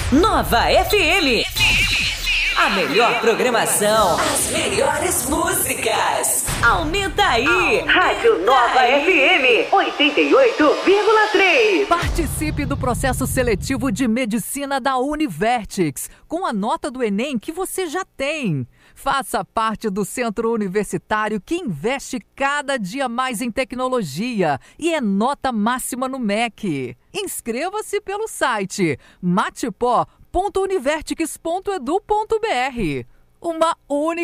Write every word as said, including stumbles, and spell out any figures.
Nova F M. A melhor programação. As melhores músicas. Aumenta aí. Aumenta Rádio Nova aí. F M oitenta e oito vírgula três. Participe do processo seletivo de medicina da Univertix com a nota do Enem que você já tem. Faça parte do centro universitário que investe cada dia mais em tecnologia e é nota máxima no M E C. Inscreva-se pelo site matipó ponto univertix ponto edu ponto br. Uma única